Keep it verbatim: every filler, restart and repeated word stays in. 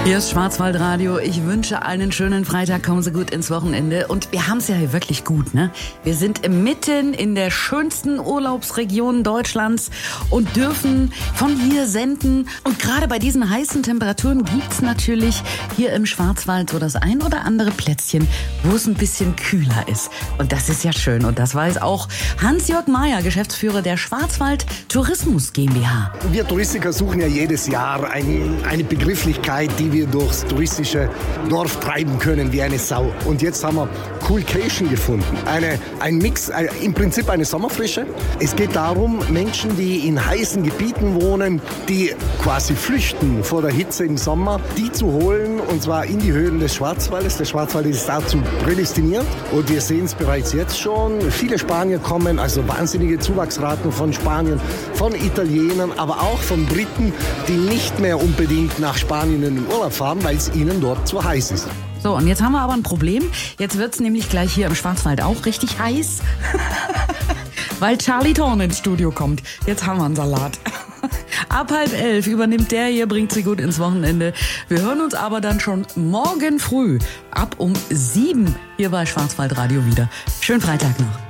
Hier ist Schwarzwaldradio. Ich wünsche einen schönen Freitag. Kommen Sie gut ins Wochenende. Und wir haben es ja hier wirklich gut, ne? Wir sind mitten in der schönsten Urlaubsregion Deutschlands und dürfen von hier senden. Und gerade bei diesen heißen Temperaturen gibt's natürlich hier im Schwarzwald so das ein oder andere Plätzchen, wo es ein bisschen kühler ist. Und das ist ja schön. Und das weiß auch Hans-Jörg Meyer, Geschäftsführer der Schwarzwald Tourismus GmbH. Wir Touristiker suchen ja jedes Jahr ein, eine Begrifflichkeit, die wir durchs touristische Dorf treiben können wie eine Sau. Und jetzt haben wir Coolcation gefunden. Eine, ein Mix, ein, im Prinzip eine Sommerfrische. Es geht darum, Menschen, die in heißen Gebieten wohnen, die quasi flüchten vor der Hitze im Sommer, die zu holen, und zwar in die Höhen des Schwarzwaldes. Der Schwarzwald ist dazu prädestiniert und wir sehen es bereits jetzt schon. Viele Spanier kommen, also wahnsinnige Zuwachsraten von Spaniern, von Italienern, aber auch von Briten, die nicht mehr unbedingt nach Spanien in den Urlaub fahren, weil es ihnen dort zu heiß ist. So, und jetzt haben wir aber ein Problem. Jetzt wird's nämlich gleich hier im Schwarzwald auch richtig heiß, weil Charlie Thorn ins Studio kommt. Jetzt haben wir einen Salat. Ab halb elf übernimmt der hier, bringt sie gut ins Wochenende. Wir hören uns aber dann schon morgen früh ab um sieben hier bei Schwarzwaldradio wieder. Schönen Freitag noch.